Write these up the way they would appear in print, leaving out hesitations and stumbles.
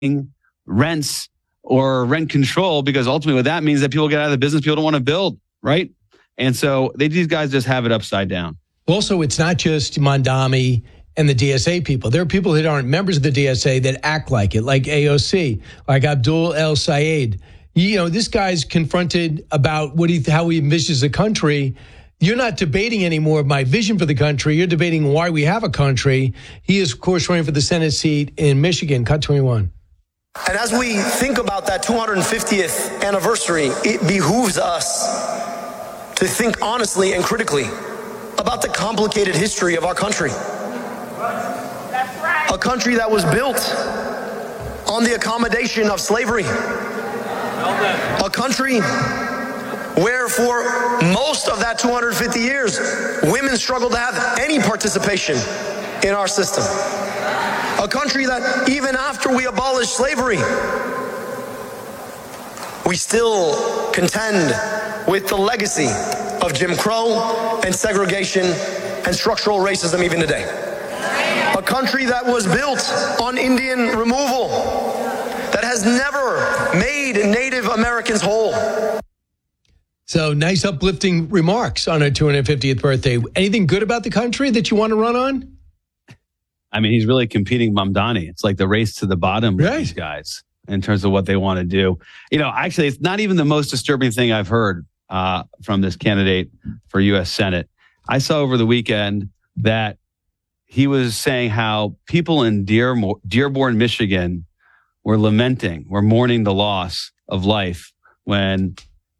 rents or rent control, because ultimately what that means is that people get out of the business. People don't want to build, right? And so these guys just have it upside down. Also, it's not just Mondami and the DSA people. There are people that aren't members of the DSA that act like it, like AOC, like Abdul El Sayed. You know, this guy's confronted about how he envisions the country. You're not debating anymore my vision for the country. You're debating why we have a country. He is, of course, running for the Senate seat in Michigan. Cut 21. And as we think about that 250th anniversary, it behooves us to think honestly and critically about the complicated history of our country. That's right. A country that was built on the accommodation of slavery. A country where for most of that 250 years, women struggled to have any participation in our system. A country that even after we abolished slavery, we still contend with the legacy of Jim Crow and segregation and structural racism even today. A country that was built on Indian removal, that has never made Native Americans whole. So nice uplifting remarks on her 250th birthday. Anything good about the country that you want to run on? I mean, he's really competing Mamdani. It's like the race to the bottom with these guys in terms of what they want to do. You know, actually, it's not even the most disturbing thing I've heard from this candidate for U.S. Senate. I saw over the weekend that he was saying how people in Dearborn, Michigan were mourning the loss of life when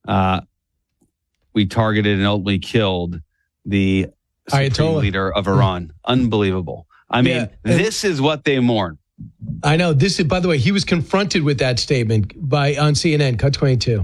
we targeted and ultimately killed the Supreme leader of Iran. Unbelievable. I mean, this is what they mourn. I know. This is, by the way, he was confronted with that statement on CNN. Cut 22.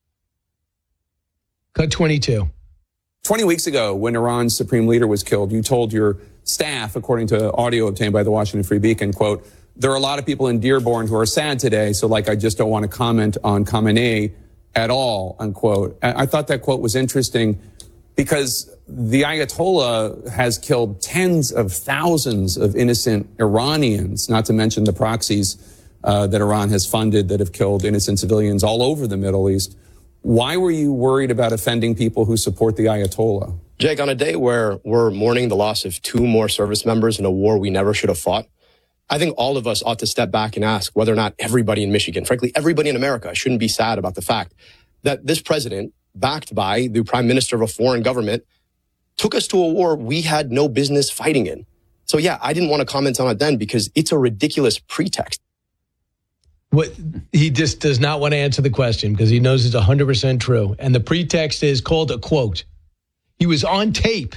Cut 22. 20 weeks ago, when Iran's supreme leader was killed, you told your staff, according to audio obtained by the Washington Free Beacon, quote, "There are a lot of people in Dearborn who are sad today, so I just don't want to comment on Khamenei at all," unquote. I thought that quote was interesting because the Ayatollah has killed tens of thousands of innocent Iranians, not to mention the proxies that Iran has funded that have killed innocent civilians all over the Middle East. Why were you worried about offending people who support the Ayatollah? Jake, on a day where we're mourning the loss of 2 more service members in a war we never should have fought, I think all of us ought to step back and ask whether or not everybody in Michigan, frankly, everybody in America, shouldn't be sad about the fact that this president, backed by the prime minister of a foreign government, took us to a war we had no business fighting in. So yeah, I didn't want to comment on it then because it's a ridiculous pretext. What he just does not want to answer the question because he knows it's 100% true. And the pretext is called a quote. He was on tape.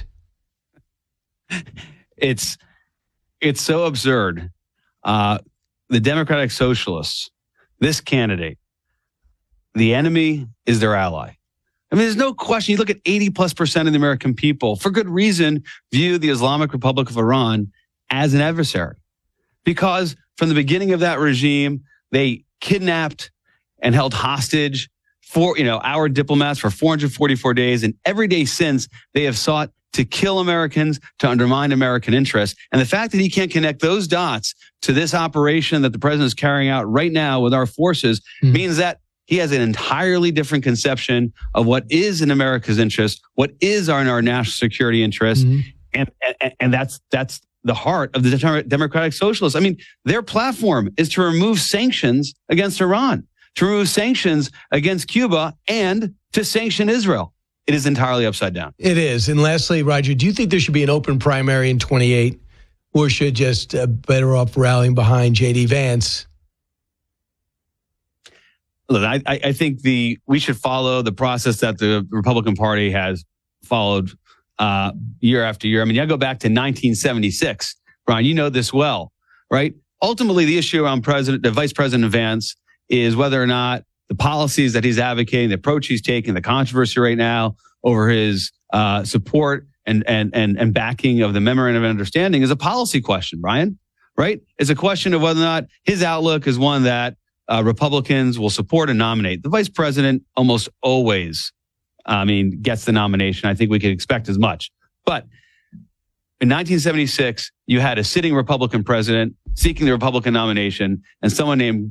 It's so absurd. The Democratic Socialists, this candidate, the enemy is their ally. I mean, there's no question. You look at 80+% of the American people, for good reason, view the Islamic Republic of Iran as an adversary. Because from the beginning of that regime, they kidnapped and held hostage our diplomats for 444 days. And every day since, they have sought to kill Americans, to undermine American interests. And the fact that he can't connect those dots to this operation that the president is carrying out right now with our forces means that he has an entirely different conception of what is in America's interest, what is in our national security interest. And that's the heart of the Democratic Socialists. I mean, their platform is to remove sanctions against Iran, to remove sanctions against Cuba, and to sanction Israel. It is entirely upside down. It is. And lastly, Roger, do you think there should be an open primary in 28 or should just better off rallying behind J.D. Vance? Look, I think we should follow the process that the Republican Party has followed year after year. I mean, I go back to 1976. Brian, you know this well, right? Ultimately, the issue around the Vice President Vance is whether or not the policies that he's advocating, the approach he's taking, the controversy right now over his support and backing of the Memorandum of Understanding is a policy question, Brian, right? It's a question of whether or not his outlook is one that Republicans will support and nominate. The vice president almost always, gets the nomination. I think we could expect as much. But in 1976, you had a sitting Republican president seeking the Republican nomination and someone named